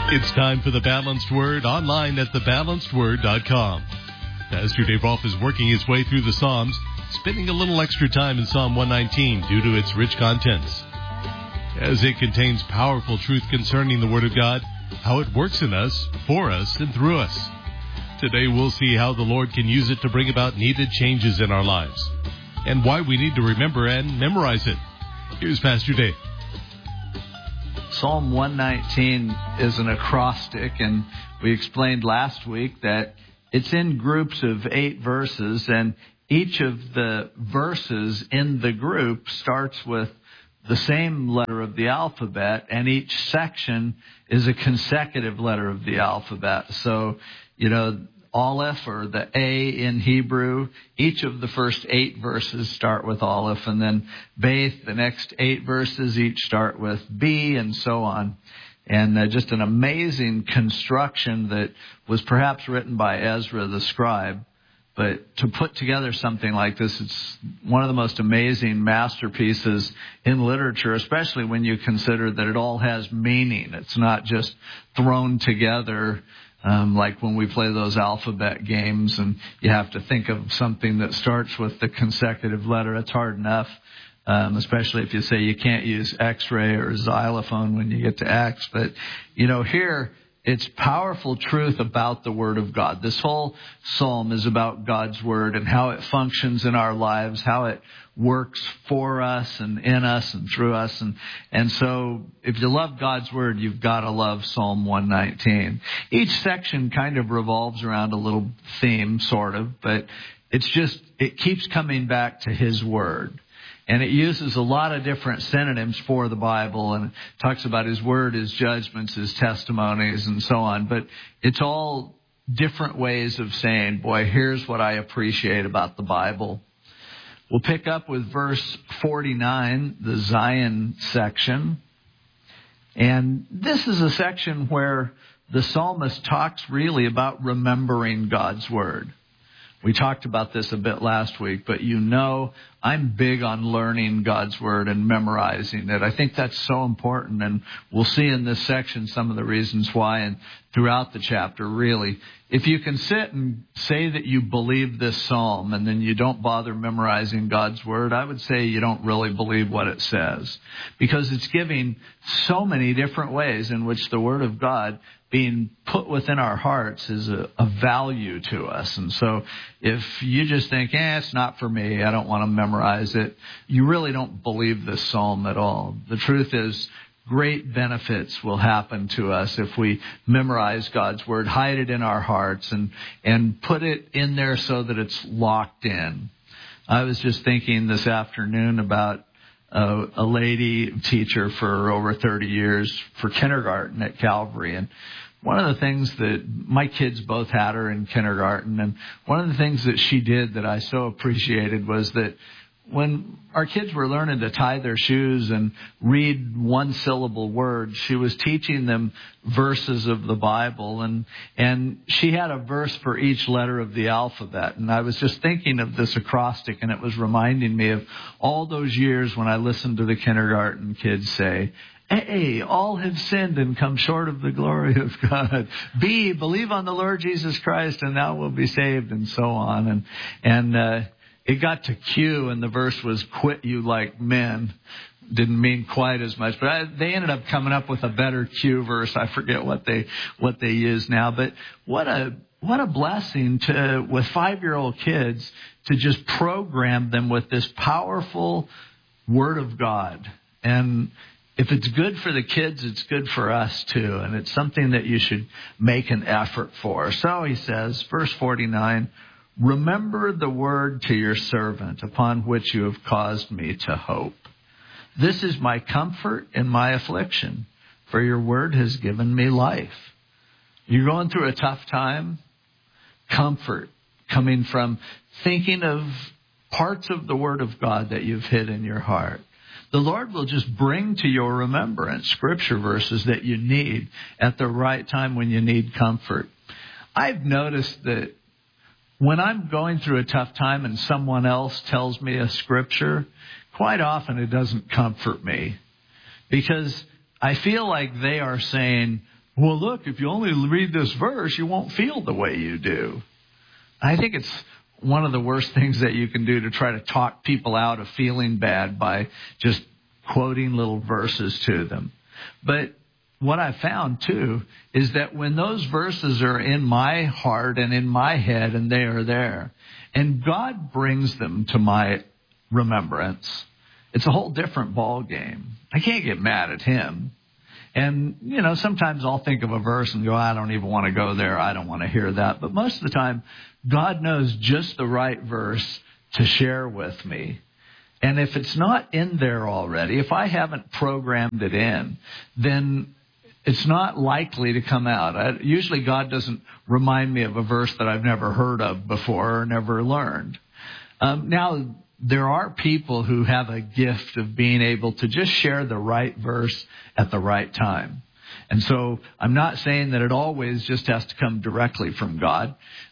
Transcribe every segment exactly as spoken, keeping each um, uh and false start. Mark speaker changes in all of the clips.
Speaker 1: It's time for The Balanced Word, online at the balanced word dot com. Pastor Dave Rolfe is working his way through the Psalms, spending a little extra time in Psalm one nineteen due to its rich contents, as it contains powerful truth concerning the Word of God, how it works in us, for us, and through us. Today we'll see how the Lord can use it to bring about needed changes in our lives, and why we need to remember and memorize it. Here's Pastor Dave.
Speaker 2: Psalm one nineteen is an acrostic, and we explained last week that it's in groups of eight verses, and each of the verses in the group starts with the same letter of the alphabet, and each section is a consecutive letter of the alphabet. So, you know, Aleph, or the A in Hebrew, each of the first eight verses start with Aleph, and then Beth, the next eight verses, each start with B, and so on. And uh, just an amazing construction that was perhaps written by Ezra the scribe. But to put together something like this, it's one of the most amazing masterpieces in literature, especially when you consider that it all has meaning. It's not just thrown together Um, like when we play those alphabet games and you have to think of something that starts with the consecutive letter. It's hard enough, um, especially if you say you can't use X-ray or xylophone when you get to X. But, you know, here it's powerful truth about the Word of God. This whole psalm is about God's Word and how it functions in our lives, how it works for us and in us and through us. And, and so if you love God's Word, you've got to love Psalm one nineteen. Each section kind of revolves around a little theme, sort of, but it's just, it keeps coming back to His Word. And it uses a lot of different synonyms for the Bible, and it talks about His Word, His judgments, His testimonies, and so on. But it's all different ways of saying, boy, here's what I appreciate about the Bible. We'll pick up with verse forty-nine, the Zion section. And this is a section where the psalmist talks really about remembering God's Word. We talked about this a bit last week, but you know I'm big on learning God's Word and memorizing it. I think that's so important, and we'll see in this section some of the reasons why, and throughout the chapter, really. If you can sit and say that you believe this psalm and then you don't bother memorizing God's Word, I would say you don't really believe what it says, because it's giving so many different ways in which the Word of God being put within our hearts is a, a value to us. And so if you just think, eh, it's not for me, I don't want to memorize it, you really don't believe this psalm at all. The truth is, great benefits will happen to us if we memorize God's Word, hide it in our hearts, and, and put it in there so that it's locked in. I was just thinking this afternoon about a, a lady teacher for over thirty years for kindergarten at Calvary. And one of the things that my kids both had her in kindergarten, and one of the things that she did that I so appreciated was that when our kids were learning to tie their shoes and read one-syllable words, she was teaching them verses of the Bible, and and she had a verse for each letter of the alphabet. And I was just thinking of this acrostic, and it was reminding me of all those years when I listened to the kindergarten kids say, A, all have sinned and come short of the glory of God. B, believe on the Lord Jesus Christ and thou wilt be saved, and so on. And and uh it got to Q, and the verse was, quit you like men. Didn't mean quite as much, but I, they ended up coming up with a better Q verse. I forget what they what they use now. But what a what a blessing to with five-year-old kids to just program them with this powerful Word of God. And if it's good for the kids, it's good for us too. And it's something that you should make an effort for. So he says, verse forty-nine, remember the word to your servant upon which you have caused me to hope. This is my comfort in my affliction, for your word has given me life. You're going through a tough time? Comfort coming from thinking of parts of the Word of God that you've hid in your heart. The Lord will just bring to your remembrance scripture verses that you need at the right time when you need comfort. I've noticed that when I'm going through a tough time and someone else tells me a scripture, quite often it doesn't comfort me, because I feel like they are saying, well, look, if you only read this verse, you won't feel the way you do. I think it's one of the worst things that you can do to try to talk people out of feeling bad by just quoting little verses to them. But what I found, too, is that when those verses are in my heart and in my head and they are there, and God brings them to my remembrance, it's a whole different ball game. I can't get mad at him. And, you know, sometimes I'll think of a verse and go, I don't even want to go there. I don't want to hear that. But most of the time, God knows just the right verse to share with me. And if it's not in there already, if I haven't programmed it in, then it's not likely to come out. I, usually God doesn't remind me of a verse that I've never heard of before or never learned. Um, now, there are people who have a gift of being able to just share the right verse at the right time. And so I'm not saying that it always just has to come directly from God.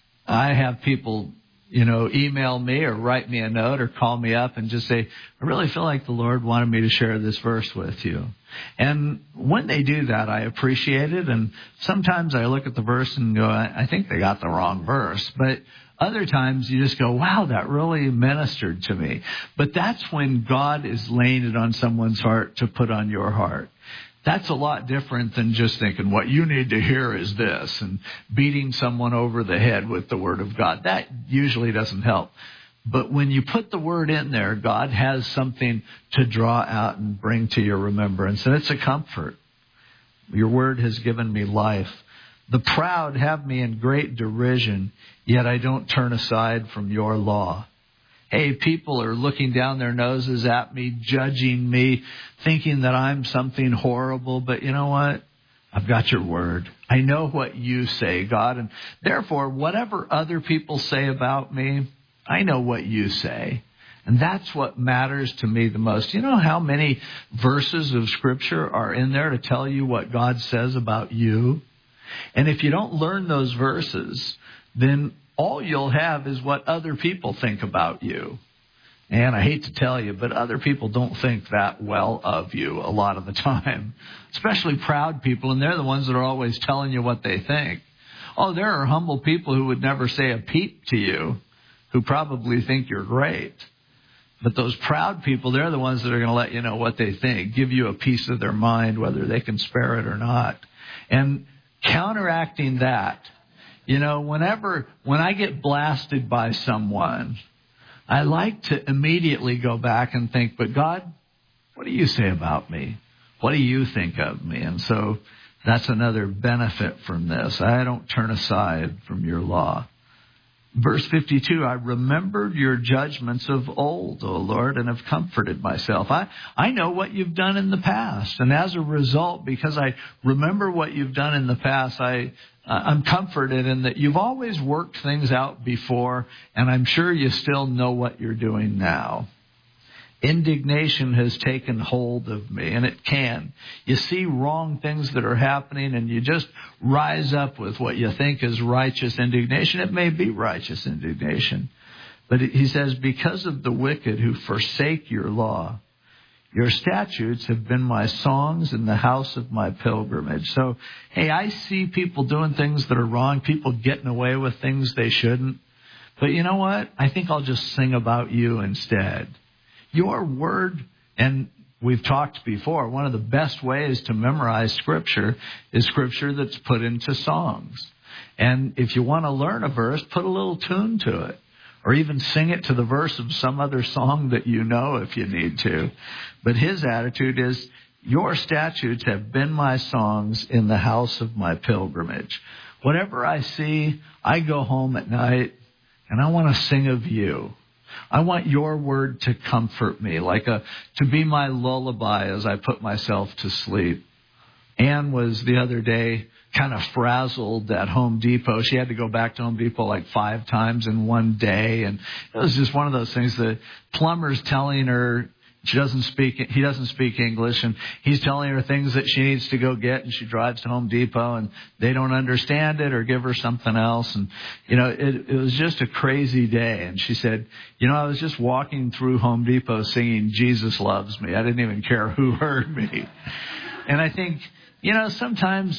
Speaker 2: I have people, you know, email me or write me a note or call me up and just say, I really feel like the Lord wanted me to share this verse with you. And when they do that, I appreciate it. And sometimes I look at the verse and go, I think they got the wrong verse. But other times you just go, wow, that really ministered to me. But that's when God is laying it on someone's heart to put on your heart. That's a lot different than just thinking what you need to hear is this and beating someone over the head with the Word of God. That usually doesn't help. But when you put the Word in there, God has something to draw out and bring to your remembrance. And it's a comfort. Your Word has given me life. The proud have me in great derision, yet I don't turn aside from your law. Hey, people are looking down their noses at me, judging me, thinking that I'm something horrible. But you know what? I've got your word. I know what you say, God. And therefore, whatever other people say about me, I know what you say. And that's what matters to me the most. You know how many verses of Scripture are in there to tell you what God says about you? And if you don't learn those verses, then all you'll have is what other people think about you. And I hate to tell you, but other people don't think that well of you a lot of the time, especially proud people. And they're the ones that are always telling you what they think. Oh, there are humble people who would never say a peep to you, who probably think you're great. But those proud people, they're the ones that are going to let you know what they think, give you a piece of their mind, whether they can spare it or not. And counteracting that, you know, whenever, when I get blasted by someone, I like to immediately go back and think, but God, what do you say about me? What do you think of me? And so that's another benefit from this. I don't turn aside from your law. Verse fifty-two, I remembered your judgments of old, O Lord, and have comforted myself. I, I know what you've done in the past. And as a result, because I remember what you've done in the past, I, uh, I'm comforted in that you've always worked things out before, and I'm sure you still know what you're doing now. Indignation has taken hold of me, and it can. You see wrong things that are happening, and you just rise up with what you think is righteous indignation. It may be righteous indignation. But he says, because of the wicked who forsake your law, your statutes have been my songs in the house of my pilgrimage. So, hey, I see people doing things that are wrong, people getting away with things they shouldn't. But you know what? I think I'll just sing about you instead. Your word, and we've talked before, one of the best ways to memorize Scripture is Scripture that's put into songs. And if you want to learn a verse, put a little tune to it. Or even sing it to the verse of some other song that you know if you need to. But his attitude is, your statutes have been my songs in the house of my pilgrimage. Whatever I see, I go home at night and I want to sing of you. I want your word to comfort me, like a to be my lullaby as I put myself to sleep. Anne was the other day kind of frazzled at Home Depot. She had to go back to Home Depot like five times in one day. And it was just one of those things. The plumber's telling her she doesn't speak, he doesn't speak English, and he's telling her things that she needs to go get, and she drives to Home Depot and they don't understand it or give her something else. And, you know, it, it was just a crazy day. And she said, you know, I was just walking through Home Depot singing Jesus Loves Me. I didn't even care who heard me. And I think, you know, sometimes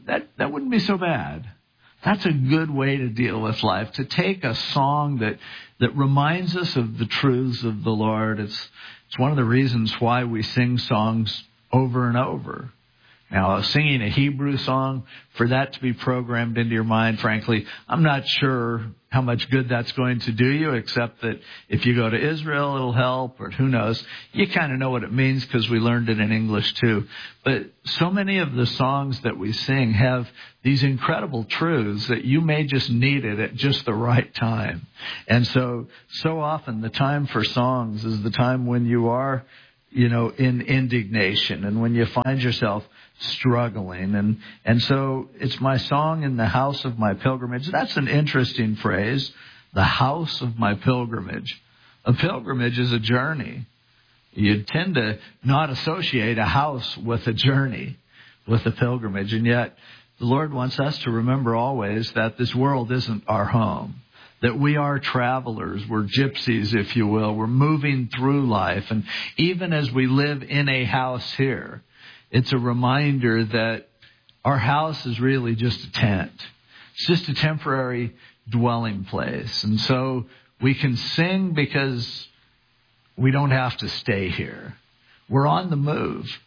Speaker 2: that, that wouldn't be so bad. That's a good way to deal with life, to take a song that, that reminds us of the truths of the Lord. It's, it's one of the reasons why we sing songs over and over. Now, singing a Hebrew song, for that to be programmed into your mind, frankly, I'm not sure how much good that's going to do you, except that if you go to Israel, it'll help, or who knows. You kind of know what it means because we learned it in English too. But so many of the songs that we sing have these incredible truths that you may just need it at just the right time. And so, so often the time for songs is the time when you are, you know, in indignation and when you find yourself struggling. And, and so it's my song in the house of my pilgrimage. That's an interesting phrase, the house of my pilgrimage. A pilgrimage is a journey. You tend to not associate a house with a journey, with a pilgrimage. And yet the Lord wants us to remember always that this world isn't our home, that we are travelers. We're gypsies, if you will. We're moving through life. And even as we live in a house here, it's a reminder that our house is really just a tent. It's just a temporary dwelling place. And so we can sing because we don't have to stay here. We're on the move.